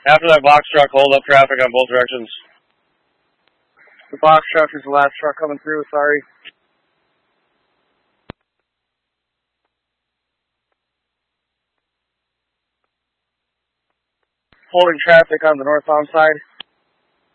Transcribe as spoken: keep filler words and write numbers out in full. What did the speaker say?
After that box truck, hold up traffic on both directions. The box truck is the last truck coming through, sorry. Holding traffic on the northbound side.